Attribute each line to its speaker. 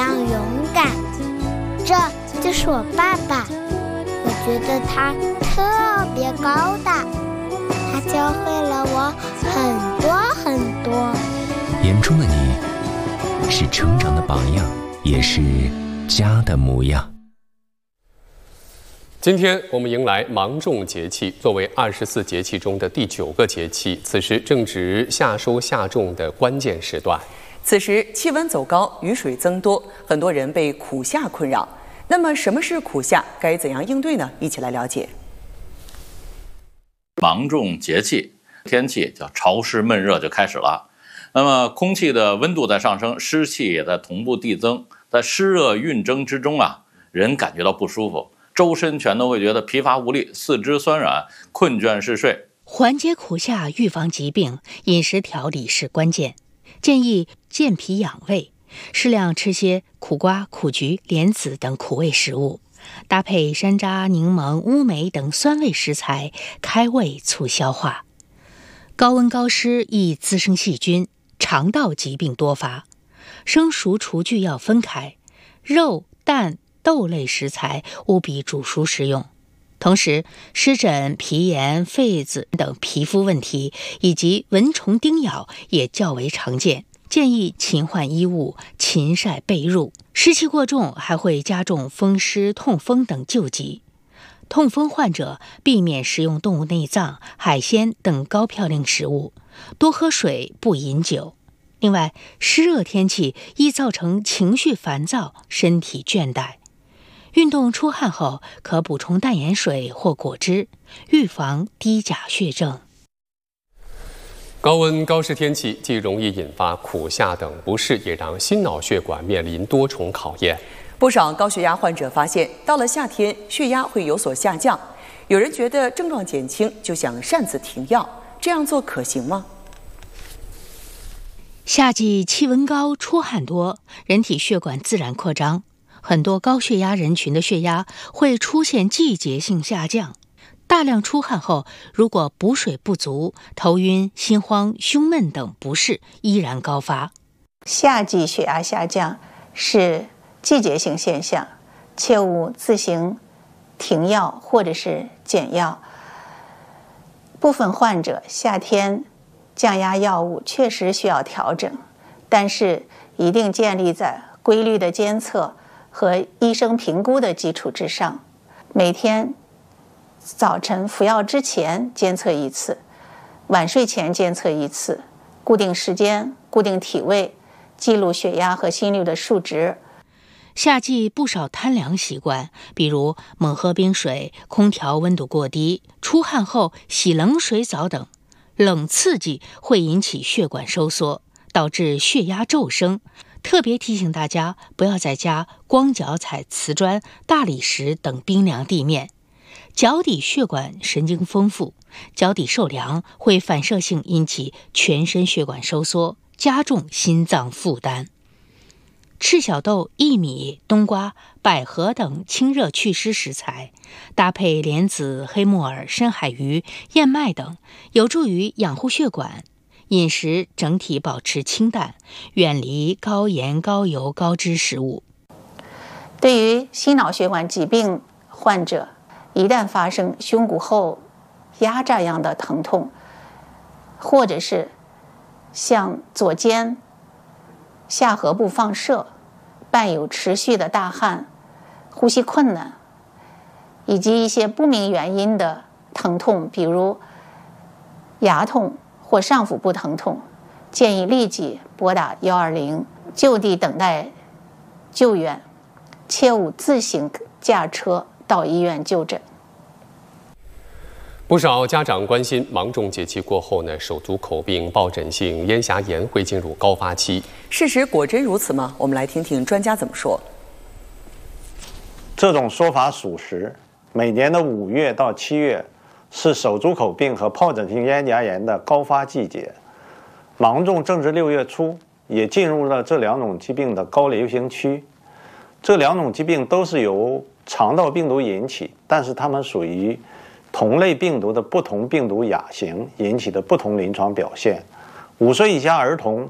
Speaker 1: 样勇敢。这就是我爸爸，我觉得他特别高大，他教会了我很多很多。
Speaker 2: 眼中的你是成长的榜样，也是家的模样。
Speaker 3: 今天我们迎来芒种节气，作为24节气中的第9个节气，此时正值夏收夏种的关键时段。
Speaker 4: 此时气温走高，雨水增多，很多人被苦夏困扰。那么什么是苦夏？该怎样应对呢？一起来了解。
Speaker 5: 芒种节气，天气叫潮湿闷热就开始了。那么空气的温度在上升，湿气也在同步递增，在湿热运蒸之中人感觉到不舒服，周身全都会觉得疲乏无力，四肢酸软，困倦嗜睡。
Speaker 6: 缓解苦夏，预防疾病，饮食调理是关键。建议健脾养胃，适量吃些苦瓜、苦菊、莲子等苦味食物，搭配山楂、柠檬、乌梅等酸味食材，开胃促消化。高温高湿易滋生细菌，肠道疾病多发。生熟厨具要分开，肉、蛋、豆类食材务必煮熟食用。同时，湿疹、皮炎、痱子等皮肤问题以及蚊虫叮咬也较为常见，建议勤换衣物、勤晒被褥。湿气过重还会加重风湿、痛风等旧疾。痛风患者避免食用动物内脏、海鲜等高嘌呤食物，多喝水，不饮酒。另外，湿热天气易造成情绪烦躁、身体倦怠。运动出汗后，可补充淡盐水或果汁，预防低钾血症。
Speaker 3: 高温高湿天气既容易引发苦夏等不适，也让心脑血管面临多重考验。
Speaker 4: 不少高血压患者发现，到了夏天，血压会有所下降。有人觉得症状减轻，就想擅自停药，这样做可行吗？
Speaker 6: 夏季气温高，出汗多，人体血管自然扩张。很多高血压人群的血压会出现季节性下降，大量出汗后，如果补水不足，头晕、心慌、胸闷等不适依然高发。
Speaker 7: 夏季血压下降是季节性现象，切勿自行停药或者是减药。部分患者夏天降压药物确实需要调整，但是一定建立在规律的监测和医生评估的基础之上。每天早晨服药之前监测一次，晚睡前监测一次，固定时间、固定体位，记录血压和心率的数值。
Speaker 6: 夏季不少贪凉习惯，比如猛喝冰水、空调温度过低、出汗后洗冷水澡等。冷刺激会引起血管收缩，导致血压骤升。特别提醒大家，不要在家光脚踩瓷砖、大理石等冰凉地面。脚底血管神经丰富，脚底受凉会反射性引起全身血管收缩，加重心脏负担。赤小豆、薏米、冬瓜、百合等清热祛湿食材，搭配莲子、黑木耳、深海鱼、燕麦等，有助于养护血管。饮食整体保持清淡，远离高盐、高油、高脂食物。
Speaker 7: 对于心脑血管疾病患者，一旦发生胸骨后压榨样的疼痛，或者是向左肩、下颌部放射，伴有持续的大汗、呼吸困难，以及一些不明原因的疼痛，比如牙痛或上腹部疼痛，建议立即拨打120，就地等待救援，切勿自行驾车到医院就诊。
Speaker 3: 不少家长关心，芒种节气过后手足口病、疱疹性咽峡炎会进入高发期。
Speaker 4: 事实果真如此吗？我们来听听专家怎么说。
Speaker 8: 这种说法属实。每年的5月到7月是手足口病和疱疹性咽峡炎的高发季节。芒种正值6月初，也进入了这两种疾病的高流行区。这两种疾病都是由肠道病毒引起，但是它们属于同类病毒的不同病毒亚型引起的不同临床表现。5岁以下儿童